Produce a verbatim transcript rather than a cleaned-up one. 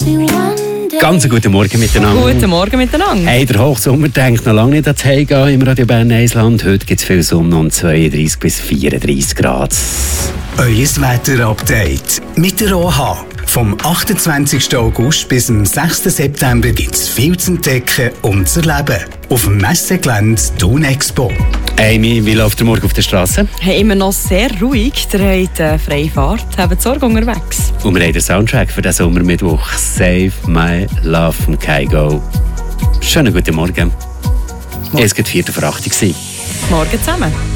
Ganz guten Morgen miteinander. Guten Morgen miteinander. Hey, der Hochsommer denkt noch lange nicht ans Heimgehen im Radio Bern Eisland. Heute gibt es viel Sonne und zweiunddreißig bis vierunddreißig Grad. Euer Wetter-Update mit der O H. Vom achtundzwanzigsten August bis zum sechsten September gibt es viel zu entdecken und zu erleben. Auf dem Messegelände Thun Expo. Amy, wie läuft der Morgen auf der Straße? Hey, immer noch sehr ruhig. Ihr habt äh, freie Fahrt, habt Sorge unterwegs. Und wir haben den Soundtrack für den Sommermittwoch «Save My Love» von Kygo. Schönen guten Morgen. Morgen. Es war vier vor acht. Morgen zusammen.